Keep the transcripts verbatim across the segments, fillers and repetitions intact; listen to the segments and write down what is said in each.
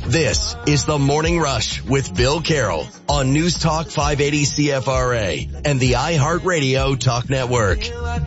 This is the Morning Rush with Bill Carroll on News Talk five eighty C F R A and the iHeartRadio Talk Network.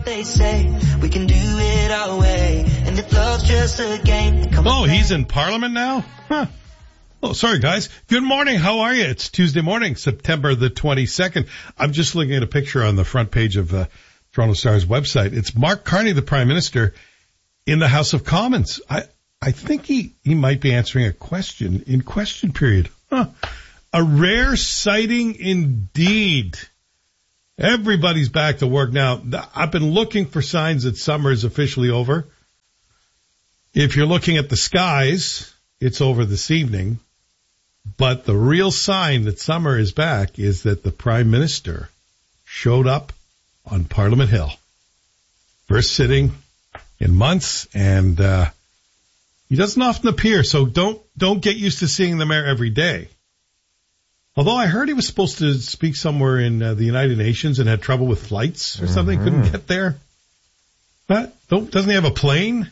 Oh, he's in Parliament now? Huh. Oh, sorry, guys. Good morning. How are you? It's Tuesday morning, September the twenty-second. I'm just looking at a picture on the front page of uh, Toronto Star's website. It's Mark Carney, the Prime Minister, in the House of Commons. I I think he, he might be answering a question in question period. Huh. A rare sighting indeed. Everybody's back to work now. I've been looking for signs that summer is officially over. If you're looking at the skies, it's over this evening. But the real sign that summer is back is that the Prime Minister showed up on Parliament Hill. First sitting in months, and uh he doesn't often appear, so don't don't get used to seeing the mayor every day. Although I heard he was supposed to speak somewhere in uh, the United Nations and had trouble with flights or something, mm-hmm. couldn't get there. But don't, doesn't he have a plane?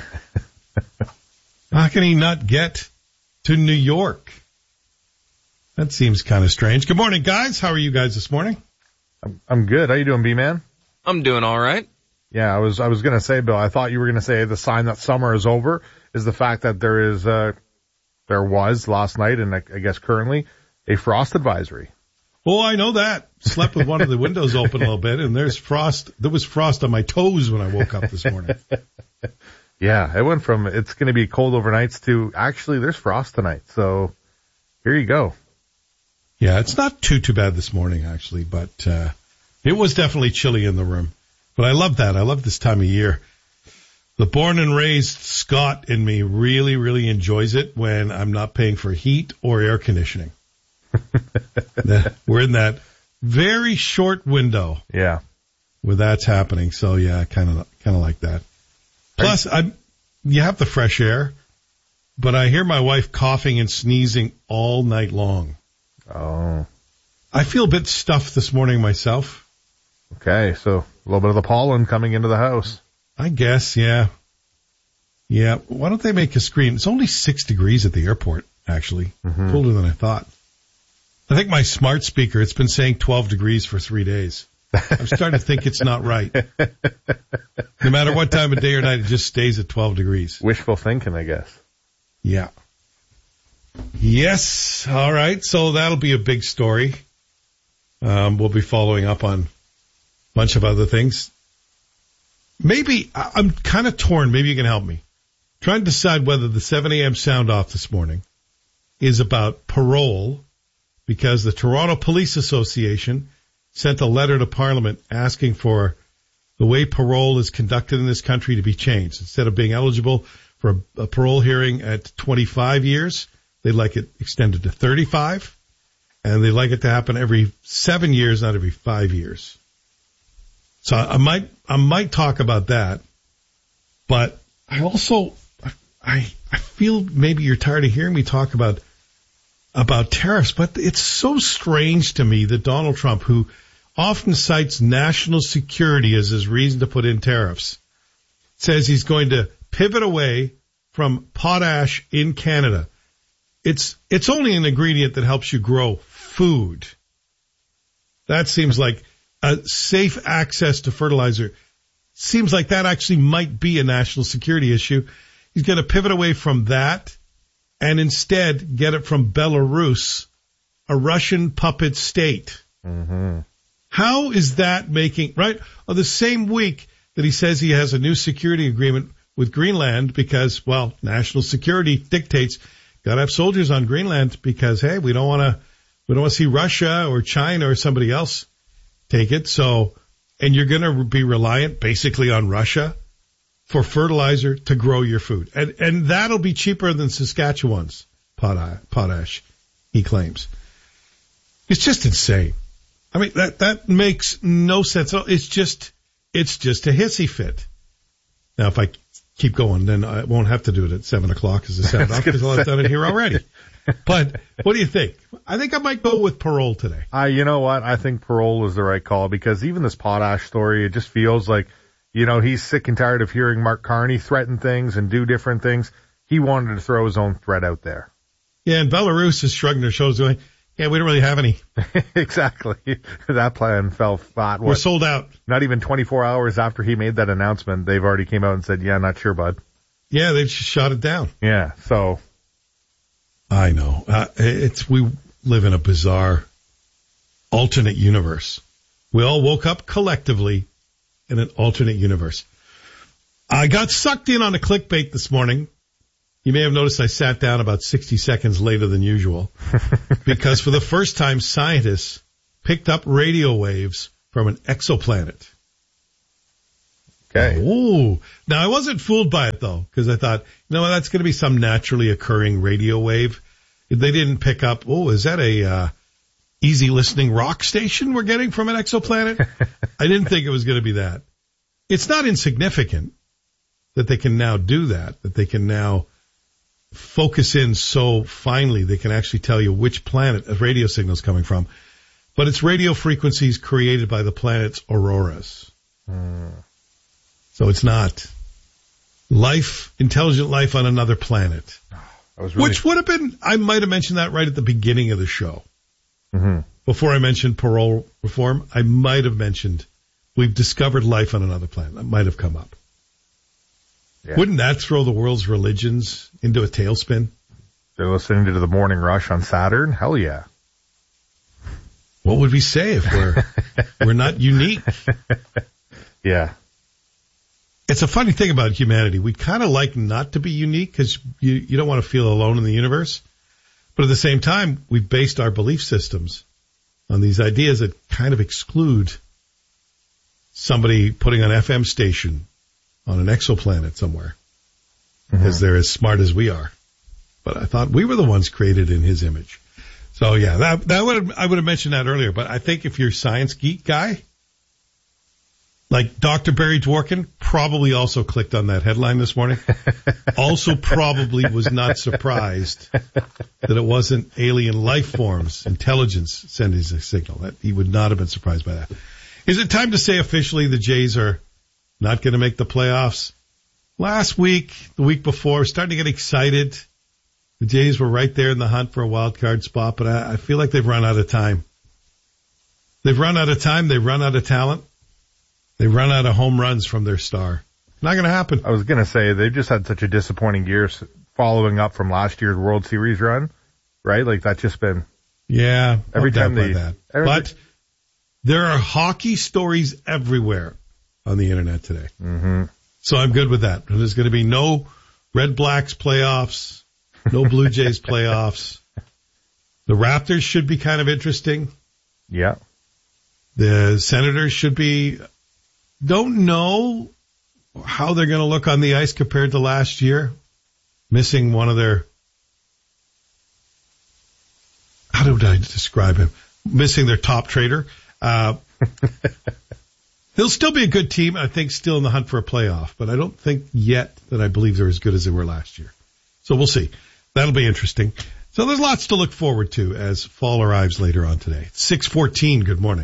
How can he not get to New York? That seems kind of strange. Good morning, guys. How are you guys this morning? I'm, I'm good. How you doing, B-Man? I'm doing all right. Yeah, I was I was going to say, Bill, I thought you were going to say the sign that summer is over is the fact that there is, uh, there was last night and I, I guess currently a frost advisory. Oh, I know that. Slept with one of the windows open a little bit, and there's frost. There was frost on my toes when I woke up this morning. Yeah, it went from it's going to be cold overnights to actually there's frost tonight. So here you go. Yeah, it's not too, too bad this morning, actually, but uh it was definitely chilly in the room. But I love that. I love this time of year. The born and raised Scot in me really, really enjoys it when I'm not paying for heat or air conditioning. We're in that very short window. Yeah. Where that's happening. So yeah, kind of, kind of like that. Plus, I, you have the fresh air, but I hear my wife coughing and sneezing all night long. Oh. I feel a bit stuffed this morning myself. Okay, so a little bit of the pollen coming into the house. I guess, yeah. Yeah, why don't they make a screen? It's only six degrees at the airport, actually. Mm-hmm. Colder than I thought. I think my smart speaker, it's been saying twelve degrees for three days. I'm starting to think it's not right. No matter what time of day or night, it just stays at twelve degrees. Wishful thinking, I guess. Yeah. Yes. All right. So that'll be a big story. Um, we'll be following up on a bunch of other things. Maybe I'm kind of torn. Maybe you can help me. Trying to decide whether the seven a.m. sound off this morning is about parole, because the Toronto Police Association sent a letter to Parliament asking for the way parole is conducted in this country to be changed. Instead of being eligible for a, a parole hearing at twenty-five years, they'd like it extended to thirty-five, and they'd like it to happen every seven years, not every five years. So I might, I might talk about that, but I also, I, I feel maybe you're tired of hearing me talk about, about tariffs, but it's so strange to me that Donald Trump, who often cites national security as his reason to put in tariffs, says he's going to pivot away from potash in Canada. It's, it's only an ingredient that helps you grow food. That seems like a safe access to fertilizer. Seems like that actually might be a national security issue. He's going to pivot away from that and instead get it from Belarus, a Russian puppet state. Mm-hmm. How is that making, right? Oh, the same week that he says he has a new security agreement with Greenland because, well, national security dictates got to have soldiers on Greenland because, hey, we don't want to, we don't want to see Russia or China or somebody else take it. So, and you're going to be reliant basically on Russia for fertilizer to grow your food. And, and that'll be cheaper than Saskatchewan's potash, he claims. It's just insane. I mean, that, that makes no sense. It's just, it's just a hissy fit. Now, if I keep going, then I won't have to do it at seven o'clock as a sound off because I've done it here already. But what do you think? I think I might go with parole today. Uh, you know what? I think parole is the right call because even this potash story, it just feels like, you know, he's sick and tired of hearing Mark Carney threaten things and do different things. He wanted to throw his own threat out there. Yeah, and Belarus is shrugging their shoulders going, yeah, we don't really have any. Exactly. That plan fell flat. What, We're sold out. Not even twenty-four hours after he made that announcement, they've already came out and said, yeah, not sure, bud. Yeah, they just shot it down. Yeah, so. I know. Uh, it's, we live in a bizarre alternate universe. We all woke up collectively in an alternate universe. I got sucked in on a clickbait this morning. You may have noticed I sat down about sixty seconds later than usual because for the first time, scientists picked up radio waves from an exoplanet. Okay. Oh, now I wasn't fooled by it though, because I thought, you know, that's going to be some naturally occurring radio wave. They didn't pick up, oh, is that a uh, easy listening rock station we're getting from an exoplanet? I didn't think it was going to be that. It's not insignificant that they can now do that, that they can now focus in so finely they can actually tell you which planet a radio signal is coming from. But it's radio frequencies created by the planet's auroras. Mm. So it's not life, intelligent life on another planet. I was really... Which would have been, I might have mentioned that right at the beginning of the show. Mm-hmm. Before I mentioned parole reform, I might have mentioned we've discovered life on another planet. That might have come up. Yeah. Wouldn't that throw the world's religions into a tailspin? They're listening to the Morning Rush on Saturn? Hell yeah. What would we say if we're we're not unique? Yeah. It's a funny thing about humanity. We'd kind of like not to be unique because you, you don't want to feel alone in the universe. But at the same time, we've based our belief systems on these ideas that kind of exclude somebody putting an F M station on an exoplanet somewhere because mm-hmm. they're as smart as we are. But I thought we were the ones created in his image. So yeah, that, that would have, I would have mentioned that earlier, but I think if you're a science geek guy, like Doctor Barry Dworkin probably also clicked on that headline this morning. Also probably was not surprised that it wasn't alien life forms, intelligence sending a signal. That he would not have been surprised by that. Is it time to say officially the Jays are not going to make the playoffs? Last week, the week before, starting to get excited. The Jays were right there in the hunt for a wild card spot, but I, I feel like they've run out of time. They've run out of time. They've run out of talent. They've run out of home runs from their star. Not going to happen. I was going to say, they've just had such a disappointing year following up from last year's World Series run, right? Like, that's just been... Yeah, every time they... That. Every, but there are hockey stories everywhere on the internet today. Mm-hmm. So I'm good with that. There's going to be no Red Blacks playoffs. No Blue Jays playoffs. The Raptors should be kind of interesting. Yeah. The Senators should be, don't know how they're going to look on the ice compared to last year. Missing one of their, how do I describe him? Missing their top trader. Uh, they'll still be a good team. I think still in the hunt for a playoff, but I don't think yet that I believe they're as good as they were last year. So we'll see. That'll be interesting. So there's lots to look forward to as fall arrives later on today. six fourteen, good morning.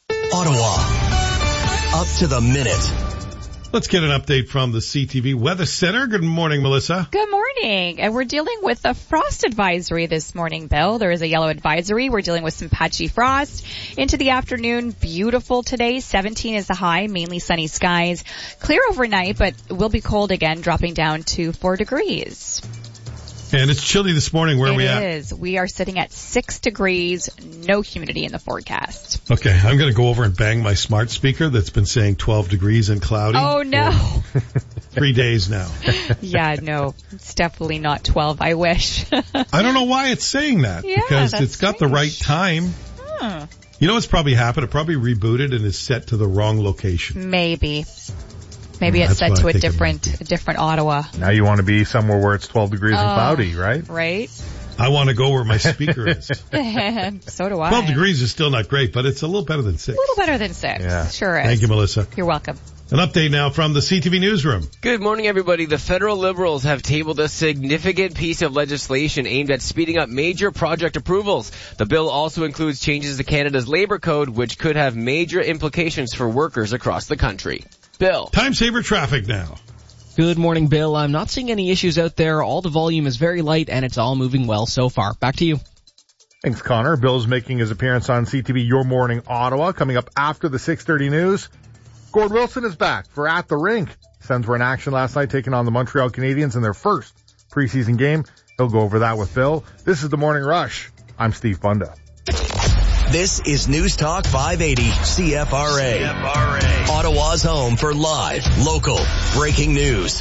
Ottawa, up to the minute. Let's get an update from the C T V Weather Center. Good morning, Melissa. Good morning. And we're dealing with a frost advisory this morning, Bill. There is a yellow advisory. We're dealing with some patchy frost. Into the afternoon, beautiful today. seventeen is the high, mainly sunny skies. Clear overnight, but it will be cold again, dropping down to four degrees. And it's chilly this morning. Where are it we at? It is. We are sitting at six degrees, no humidity in the forecast. Okay, I'm going to go over and bang my smart speaker that's been saying twelve degrees and cloudy. Oh, no. Three days now. Yeah, no, it's definitely not twelve. I wish. I don't know why it's saying that. Yeah, because that's it's got strange. the right time. Hmm. You know what's probably happened? It probably rebooted and is set to the wrong location. Maybe. Maybe That's it's set what to I a think it different, a different Ottawa. Now you want to be somewhere where it's twelve degrees Oh, and cloudy, right? Right? I want to go where my speaker is. So do I. twelve degrees is still not great, but it's a little better than six. A little better than six. Yeah. Sure is. Thank you, Melissa. You're welcome. An update now from the C T V Newsroom. Good morning, everybody. The federal Liberals have tabled a significant piece of legislation aimed at speeding up major project approvals. The bill also includes changes to Canada's labor code, which could have major implications for workers across the country. Bill. Time saver traffic now. Good morning, Bill. I'm not seeing any issues out there. All the volume is very light, and it's all moving well so far. Back to you. Thanks, Connor. Bill's making his appearance on C T V Your Morning Ottawa. Coming up after the six thirty news, Gord Wilson is back for At the Rink. Sens were in action last night taking on the Montreal Canadiens in their first preseason game. He'll go over that with Bill. This is the Morning Rush. I'm Steve Bunda. This is News Talk five eighty C F R A. C F R A. Ottawa's home for live, local, breaking news.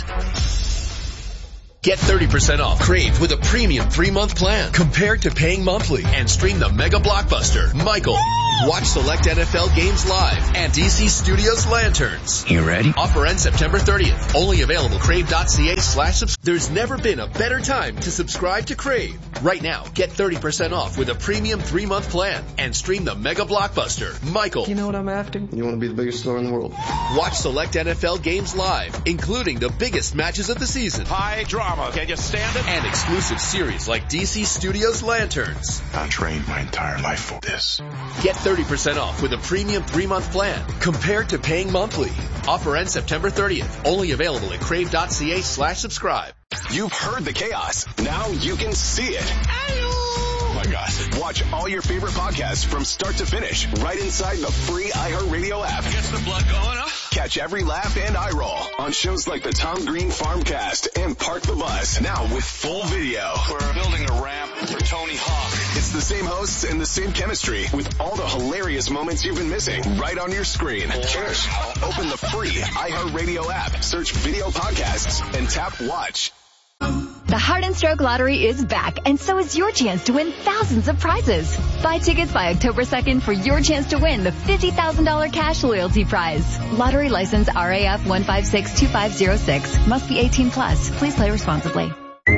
Get thirty percent off Crave with a premium three-month plan compared to paying monthly, and stream the mega blockbuster, Michael. Watch select N F L games live and D C Studios Lanterns. You ready? Offer ends September thirtieth. Only available crave.ca slash subscribe. There's never been a better time to subscribe to Crave. Right now, get thirty percent off with a premium three-month plan and stream the mega blockbuster, Michael. You know what I'm after? You want to be the biggest star in the world. Watch select N F L games live, including the biggest matches of the season. High drama. Can you stand it? And exclusive series like D C Studios Lanterns. I trained my entire life for this. Get thirty percent off with a premium three-month plan compared to paying monthly. Offer ends September thirtieth. Only available at crave.ca slash subscribe. You've heard the chaos. Now you can see it. Oh my God. Watch all your favorite podcasts from start to finish right inside the free iHeartRadio app. Gets the blood going, huh? Catch every laugh and eye roll on shows like the Tom Green Farmcast and Park the Bus. Now with full video. We're building a ramp for Tony Hawk. It's the same hosts and the same chemistry with all the hilarious moments you've been missing right on your screen. Cheers. Open the free iHeartRadio app, search video podcasts, and tap watch. The Heart and Stroke Lottery is back, and so is your chance to win thousands of prizes. Buy tickets by October second for your chance to win the fifty thousand dollars cash loyalty prize. Lottery license R A F one five six two five zero six. Must be eighteen plus. Please play responsibly.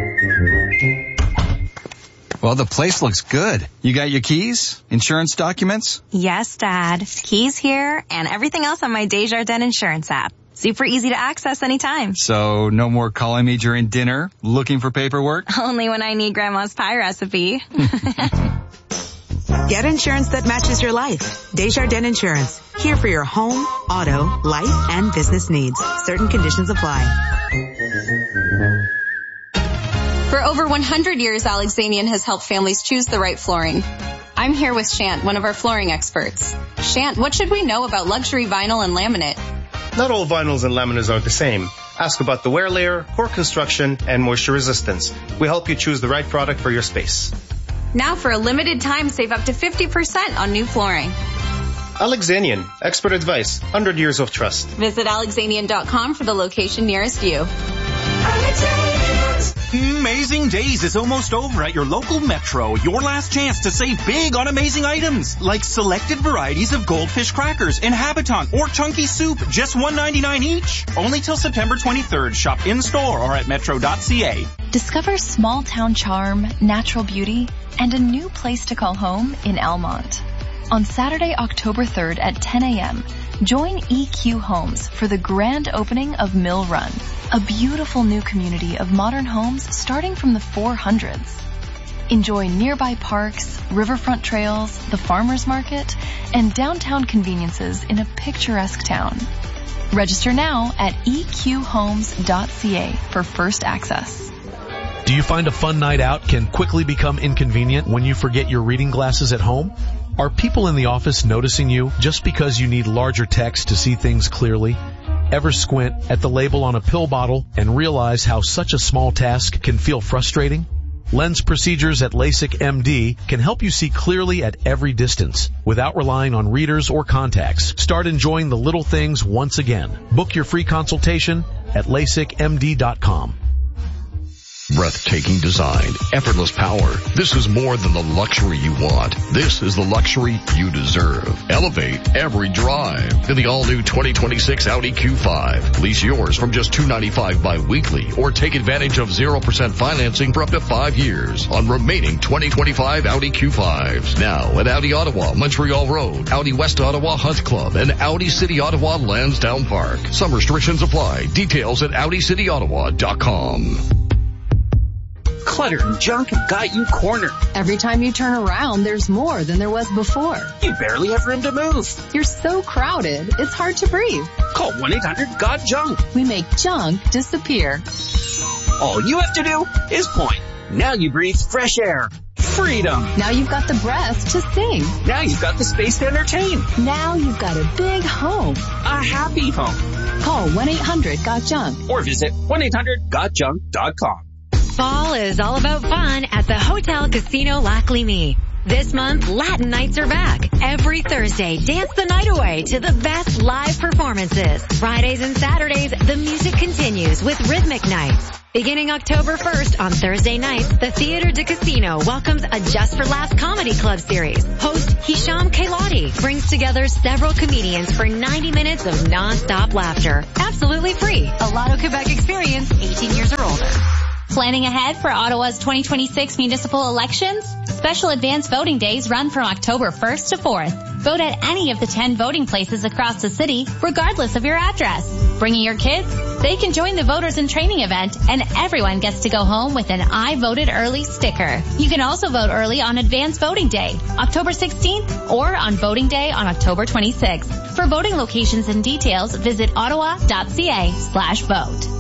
Well, the place looks good. You got your keys? Insurance documents? Yes, Dad. Keys here and everything else on my Desjardins insurance app. Super easy to access anytime. So no more calling me during dinner, looking for paperwork? Only when I need Grandma's pie recipe. Get insurance that matches your life. Desjardins Insurance. Here for your home, auto, life, and business needs. Certain conditions apply. For over one hundred years, Alexanian has helped families choose the right flooring. I'm here with Shant, one of our flooring experts. Shant, what should we know about luxury vinyl and laminate? Not all vinyls and laminates are the same. Ask about the wear layer, core construction, and moisture resistance. We help you choose the right product for your space. Now for a limited time, save up to fifty percent on new flooring. Alexanian, expert advice, one hundred years of trust. Visit alexanian dot com for the location nearest you. Amazing Days is almost over at your local Metro. Your last chance to save big on amazing items like selected varieties of Goldfish crackers in Habitant or Chunky Soup, just one ninety-nine each. Only till September twenty-third. Shop in-store or at metro dot c a. Discover small town charm, natural beauty, and a new place to call home in Almont. On Saturday, October third at ten a.m., join E Q Homes for the grand opening of Mill Run, a beautiful new community of modern homes starting from the four hundreds. Enjoy nearby parks, riverfront trails, the farmers market, and downtown conveniences in a picturesque town. Register now at e q homes dot c a for first access. Do you find a fun night out can quickly become inconvenient when you forget your reading glasses at home? Are people in the office noticing you just because you need larger text to see things clearly? Ever squint at the label on a pill bottle and realize how such a small task can feel frustrating? Lens Procedures at LASIK M D can help you see clearly at every distance without relying on readers or contacts. Start enjoying the little things once again. Book your free consultation at lasik m d dot com. Breathtaking design, effortless power. This is more than the luxury you want. This is the luxury you deserve. Elevate every drive in the all-new twenty twenty-six Audi Q five. Lease yours from just two hundred ninety-five dollars bi-weekly or take advantage of zero percent financing for up to five years on remaining twenty twenty-five Audi Q fives. Now at Audi Ottawa, Montreal Road, Audi West Ottawa Hunt Club, and Audi City Ottawa Lansdowne Park. Some restrictions apply. Details at audi city ottawa dot com. Clutter and junk have got you cornered. Every time you turn around, there's more than there was before. You barely have room to move. You're so crowded, it's hard to breathe. Call one eight hundred got junk. We make junk disappear. All you have to do is point. Now you breathe fresh air. Freedom. Now you've got the breath to sing. Now you've got the space to entertain. Now you've got a big home. A happy home. Call one eight hundred got junk. Or visit one eight hundred got junk dot com. Fall is all about fun at the Hotel Casino Lac Lémy. This month, Latin nights are back. Every Thursday, dance the night away to the best live performances. Fridays and Saturdays, the music continues with rhythmic nights. Beginning October first on Thursday nights, the Theatre de Casino welcomes a Just for Laughs comedy club series. Host Hisham Kailati brings together several comedians for ninety minutes of non-stop laughter. Absolutely free. A Lotto Quebec experience, eighteen years or older. Planning ahead for Ottawa's twenty twenty-six municipal elections? Special advance voting days run from October first to fourth. Vote at any of the ten voting places across the city, regardless of your address. Bringing your kids? They can join the Voters in Training event, and everyone gets to go home with an I Voted Early sticker. You can also vote early on Advance Voting Day, October sixteenth, or on Voting Day on October twenty-sixth. For voting locations and details, visit ottawa.ca slash vote.